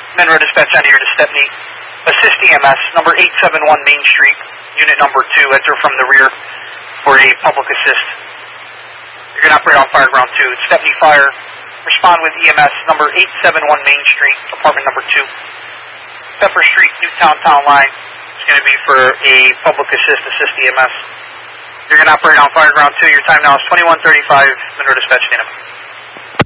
Monroe Dispatch out here to Stepney. Assist EMS, number 871 Main Street, unit number 2, enter from the rear for a public assist. You're going to operate on fire ground 2. It's Stepney Fire. Respond with EMS, number 871 Main Street, apartment number 2. Pepper Street, Newtown Town Line. It's going to be for a public assist EMS. You're going to operate on fire ground 2. Your time now is 21:35. Monroe Dispatch, stand up.